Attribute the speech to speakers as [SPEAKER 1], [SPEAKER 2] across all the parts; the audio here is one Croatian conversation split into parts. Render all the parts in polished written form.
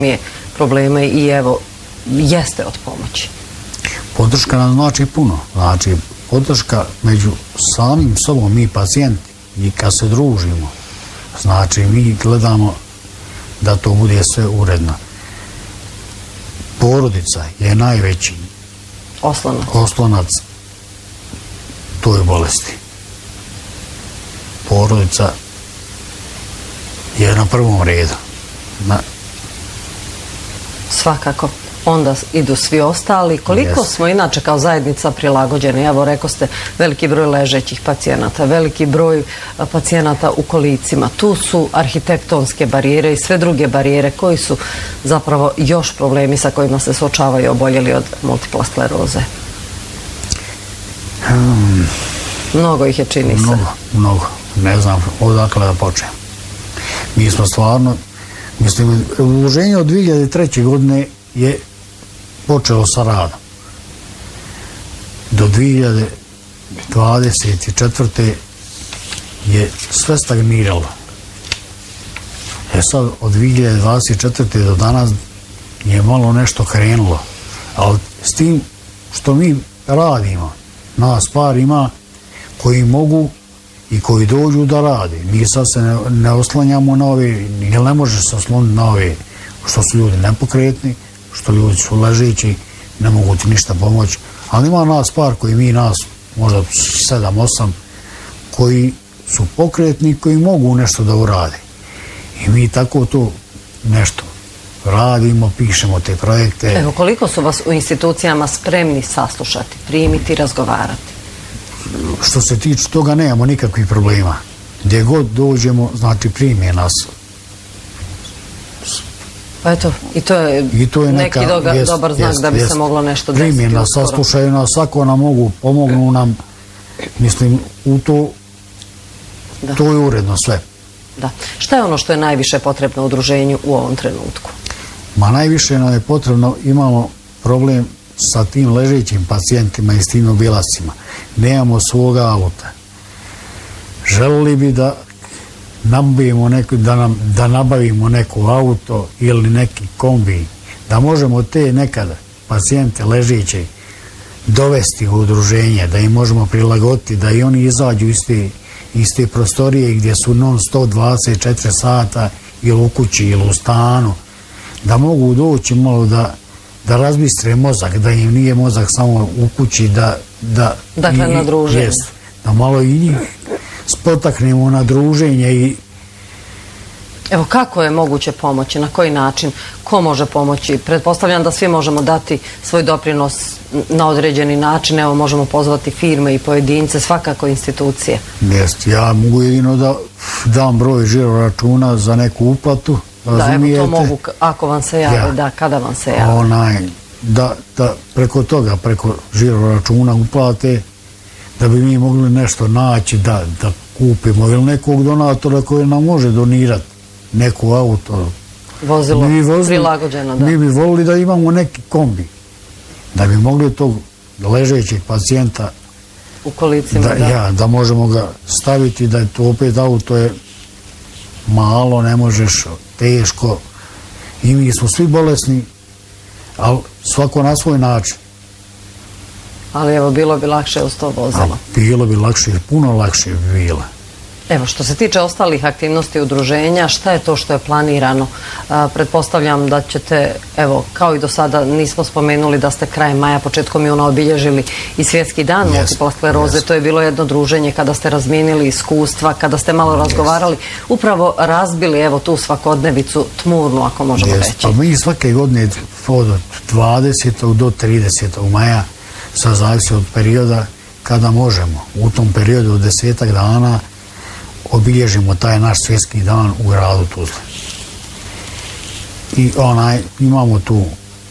[SPEAKER 1] probleme i evo, jeste od pomoći.
[SPEAKER 2] Podrška nam znači puno. Znači, podrška među samim sobom, mi pacijenti, i kad se družimo, znači mi gledamo da to bude sve uredno. Porodica je najveći oslonac toj bolesti. Porodica je na prvom redu.
[SPEAKER 1] Svakako. Onda idu svi ostali. Koliko smo inače kao zajednica prilagođeni? Evo, rekao ste, veliki broj ležećih pacijenata, veliki broj pacijenata u kolicima. Tu su arhitektonske barijere i sve druge barijere koji su zapravo još problemi sa kojima se suočavaju oboljeli od multipla skleroze. Mnogo ih je, čini se.
[SPEAKER 2] Mnogo. Ne znam odakle da počnem. Mi smo stvarno, mislim, udruženje od 2003. godine je počelo sa radom. Do 2024. je sve stagniralo. Sad od 2024. do danas je malo nešto krenulo. Ali s tim što mi radimo, nas par ima koji mogu i koji dođu da radi. Mi sad se ne oslanjamo na ove, jer ne može se osloniti na ove što su ljudi nepokretni, što ljudi su ležeći, ne mogu ti ništa pomoći. Ali ima nas par koji mi nas, možda 7-8, koji su pokretni, koji mogu nešto da urade. I mi tako to nešto radimo, pišemo te projekte.
[SPEAKER 1] Evo, koliko su vas u institucijama spremni saslušati, primiti, razgovarati?
[SPEAKER 2] Što se tiče toga, nemamo nikakvih problema. Gdje god dođemo, znači prime nas.
[SPEAKER 1] Pa eto, i to je neki dobar znak da bi se moglo nešto desiti.
[SPEAKER 2] Prime nas, saslušaju nas, ako nam mogu, pomognu nam, mislim, u to, to je uredno sve.
[SPEAKER 1] Da. Šta je ono što je najviše potrebno udruženju u ovom trenutku?
[SPEAKER 2] Ma najviše nam je potrebno, imamo problem sa tim ležećim pacijentima i s tim obilazcima. Nemamo svoga auta. Želili bi da nabavimo neko auto ili neki kombi, da možemo te nekada pacijente ležeće dovesti u udruženje, da im možemo prilagoditi, da i oni izađu iz te prostorije gdje su non 124 sata ili u kući ili u stanu, da mogu doći malo da razbistre mozak, da im nije mozak samo u kući,
[SPEAKER 1] dakle, na druženje.
[SPEAKER 2] Da malo i njih spotaknemo na druženje i...
[SPEAKER 1] Evo, kako je moguće pomoći, na koji način, ko može pomoći? Pretpostavljam da svi možemo dati svoj doprinos na određeni način, evo, možemo pozvati firme i pojedince, svakako institucije.
[SPEAKER 2] Jest, ja mogu jedino da dam broj žiroračuna za neku uplatu, razumijete?
[SPEAKER 1] Da, evo, to mogu, ako vam se jave, da, kada vam se jave.
[SPEAKER 2] Da preko toga, preko žiroračuna uplate, da bi mi mogli nešto naći, da kupimo ili nekog donatora koji nam može donirati neko auto.
[SPEAKER 1] Vozilo prilagođeno, da.
[SPEAKER 2] Mi bi volili da imamo neki kombi, da bi mogli tog ležećeg pacijenta
[SPEAKER 1] u kolicima,
[SPEAKER 2] da možemo ga staviti, da je to opet auto je malo, ne možeš, teško. I mi smo svi bolesni, ali svako na svoj način.
[SPEAKER 1] Ali evo, bilo bi lakše uz to vozilo.
[SPEAKER 2] Bilo bi lakše, puno lakše bi bilo.
[SPEAKER 1] Evo, što se tiče ostalih aktivnosti udruženja, šta je to što je planirano? Pretpostavljam da ćete, evo, kao i do sada, nismo spomenuli da ste krajem maja, početkom juna obilježili i Svjetski dan multiple skleroze. To je bilo jedno druženje kada ste razmijenili iskustva, kada ste malo razgovarali, upravo razbili, evo, tu svakodnevicu tmurnu, ako možemo reći.
[SPEAKER 2] Pa mi svake godine od 20. do 30. maja, sad zavisi od perioda kada možemo. U tom periodu od 10 dana obilježimo taj naš svjetski dan u gradu Tuzli. I imamo tu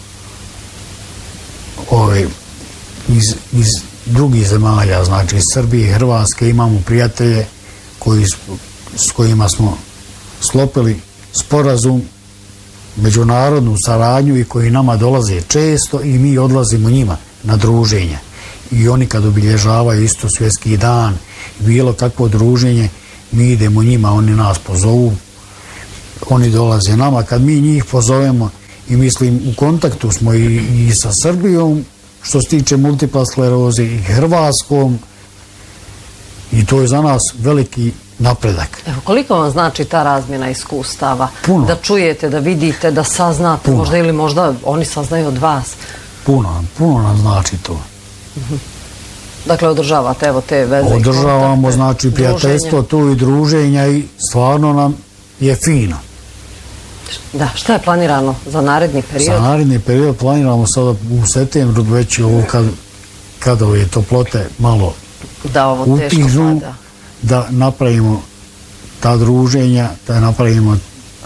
[SPEAKER 2] iz drugih zemalja, znači iz Srbije i Hrvatske, imamo prijatelje s kojima smo sklopili sporazum, međunarodnu saradnju i koji nama dolaze često i mi odlazimo njima na druženje. I oni kad obilježavaju isto svjetski dan, bilo kakvo druženje, mi idemo njima, oni nas pozovu, oni dolaze nama, kad mi njih pozovemo i mislim u kontaktu smo i sa Srbijom što se tiče multipla skleroze i Hrvatskom i to je za nas veliki napredak.
[SPEAKER 1] Evo, koliko vam znači ta razmjena iskustava?
[SPEAKER 2] Puno.
[SPEAKER 1] Da čujete, da vidite, da saznate,
[SPEAKER 2] Puno.
[SPEAKER 1] možda ili možda oni saznaju od vas?
[SPEAKER 2] Puno nam znači to.
[SPEAKER 1] Dakle, održavate evo te veze.
[SPEAKER 2] Održavamo, znači prijateljstvo tu i druženja i stvarno nam je fino.
[SPEAKER 1] Da, šta je planirano za naredni period?
[SPEAKER 2] Za naredni period planiramo sada u septembru već ovo kada ove toplote malo
[SPEAKER 1] da ovo teško
[SPEAKER 2] utižu,
[SPEAKER 1] pada.
[SPEAKER 2] da napravimo ta druženja, da napravimo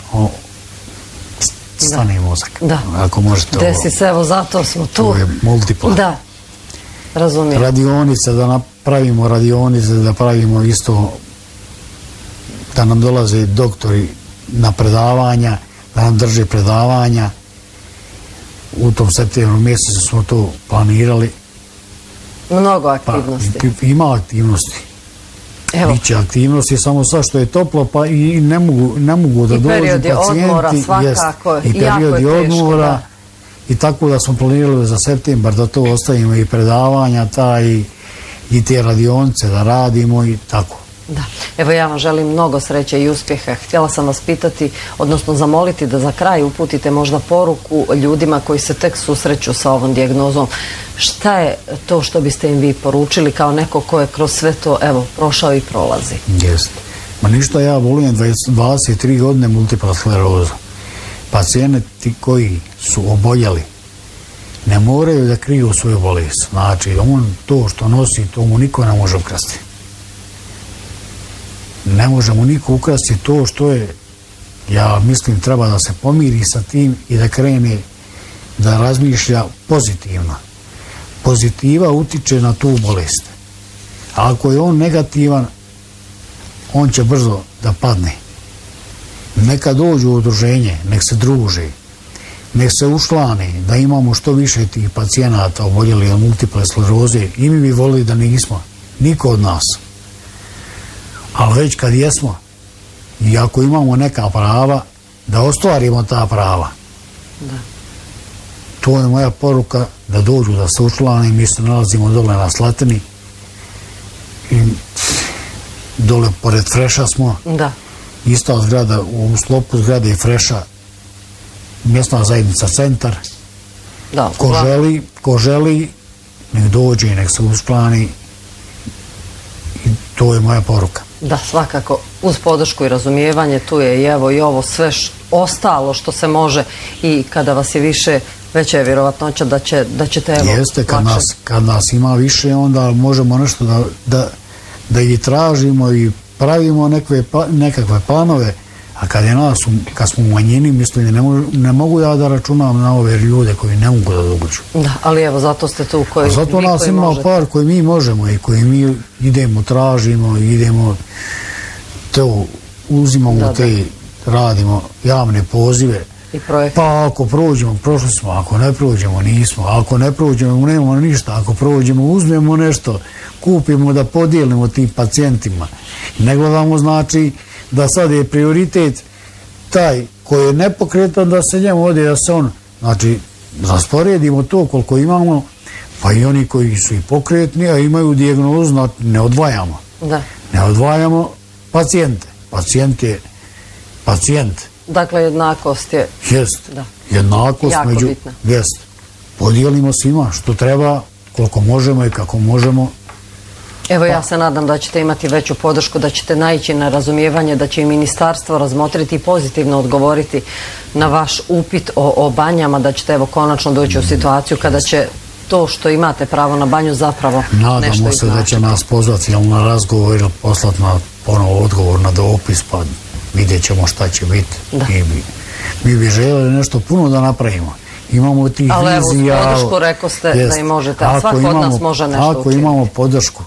[SPEAKER 2] stani mozak.
[SPEAKER 1] Da.
[SPEAKER 2] Ako možete ovo.
[SPEAKER 1] Desi se, evo zato smo tu.
[SPEAKER 2] Ovo je multipla.
[SPEAKER 1] Da, razumijem.
[SPEAKER 2] Radionice, da napravimo radionice, da pravimo isto, da nam dolaze doktori na predavanja, da nam drže predavanja. U tom septembru mjesecu smo to planirali.
[SPEAKER 1] Mnogo aktivnosti.
[SPEAKER 2] Pa, ima aktivnosti.
[SPEAKER 1] Evo.
[SPEAKER 2] Biće aktivnosti, samo sad što je toplo, pa i ne mogu da dođu pacijenti.
[SPEAKER 1] I periodi odmora svakako.
[SPEAKER 2] I periodi odmora. I tako da smo planirali za septembar da to ostavimo i predavanja i te radionice da radimo i tako.
[SPEAKER 1] Da. Evo ja vam želim mnogo sreće i uspjeha. Htjela sam vas pitati, odnosno zamoliti da za kraj uputite možda poruku ljudima koji se tek susreću sa ovom dijagnozom. Šta je to što biste im vi poručili kao neko ko je kroz sve to evo prošao i prolazi?
[SPEAKER 2] Jeste. Ma ništa, ja volim 23 godine multipla skleroza. Pacijenti koji su oboljeli ne moraju da kriju svoju bolest. Znači, on to što nosi, to mu niko ne može ukrasti. Ne može mu niko ukrasti to što je, ja mislim, treba da se pomiri sa tim i da krene da razmišlja pozitivno. Pozitiva utiče na tu bolest. A ako je on negativan, on će brzo da padne. Neka dođu u udruženje, nek se druže, nek se ušlane, da imamo što više tih pacijenata oboljeli od multiple skleroze. I mi bi volili da nismo, niko od nas. Ali već kad jesmo, i ako imamo neka prava, da ostvarimo ta prava.
[SPEAKER 1] Da.
[SPEAKER 2] To je moja poruka, da dođu, da se učlane. Mi se nalazimo dole na Slatini i dole pored Freša smo.
[SPEAKER 1] Da.
[SPEAKER 2] Ista zgrada, u sklopu zgrade i Freša, mjesna zajednica Centar.
[SPEAKER 1] Da,
[SPEAKER 2] ko želi, nek dođe i nek se učlani. I to je moja poruka.
[SPEAKER 1] Da, svakako, uz podršku i razumijevanje, tu je i evo i ovo sve ostalo što se može i kada vas je više, veća je vjerovatnoća da ćete evo...
[SPEAKER 2] Jeste, kad nas ima više, onda možemo nešto da i tražimo i pravimo nekakve planove, a kad smo u manjini, mislim, ne mogu ja da računam na ove ljude koji ne mogu da dođu.
[SPEAKER 1] Da, ali evo, zato ste tu koji vi
[SPEAKER 2] zato nas ima
[SPEAKER 1] možete.
[SPEAKER 2] Par koji mi možemo i koji mi idemo, tražimo, idemo, to uzimamo te, radimo javne pozive.
[SPEAKER 1] I projekte.
[SPEAKER 2] Pa ako prođemo, prošli smo, ako ne prođemo, nismo. Ako ne prođemo, nemamo ništa. Ako prođemo, uzmemo nešto, kupimo da podijelimo tim pacijentima. Ne gledamo, znači, da sad je prioritet taj koji je nepokretan, da se njemu ode, da se on, znači, rasporedimo to koliko imamo, pa i oni koji su i pokretni, a imaju dijagnozu, znači, ne odvajamo.
[SPEAKER 1] Da.
[SPEAKER 2] Ne odvajamo pacijente. Pacijent je pacijent.
[SPEAKER 1] Dakle, jednakost je...
[SPEAKER 2] Jest.
[SPEAKER 1] Da.
[SPEAKER 2] Jednakost
[SPEAKER 1] jako
[SPEAKER 2] među...
[SPEAKER 1] bitna.
[SPEAKER 2] Jest. Podijelimo svima što treba, koliko možemo i kako možemo.
[SPEAKER 1] Evo, ja se nadam da ćete imati veću podršku, da ćete naići na razumijevanje, da će i ministarstvo razmotriti i pozitivno odgovoriti na vaš upit o banjama, da ćete evo konačno doći u situaciju kada će to što imate pravo na banju zapravo nešto iznačiti.
[SPEAKER 2] Nadamo se da će nas pozvati na razgovor ili poslati na ponovo odgovor na dopis, pa vidjet ćemo šta će biti. Mi bi željeli nešto puno da napravimo. Imamo tih vizija.
[SPEAKER 1] Ali evo, uz podršku rekao ste da i možete, a svako od nas može nešto učiniti.
[SPEAKER 2] Ako imamo podršku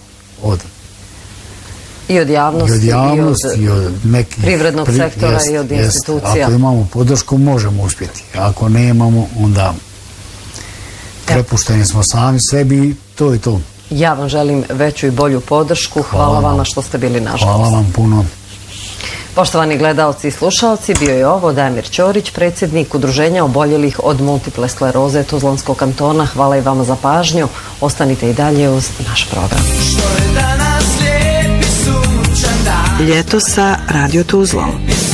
[SPEAKER 1] i od javnosti, i od
[SPEAKER 2] nekih
[SPEAKER 1] privrednog sektora i od institucija.
[SPEAKER 2] Ako imamo podršku, možemo uspjeti. Ako ne imamo, onda prepušteni smo sami sebi, to je to.
[SPEAKER 1] Ja vam želim veću i bolju podršku. Hvala vam što ste bili nažalost.
[SPEAKER 2] Hvala vam puno.
[SPEAKER 1] Poštovani gledaoci i slušalci, bio je ovo Damir Ćorić, predsjednik Udruženja oboljelih od multiple skleroze Tuzlanskog kantona. Hvala i vama za pažnju. Ostanite i dalje uz naš program.
[SPEAKER 3] Ljeto sa Radio Tuzlom.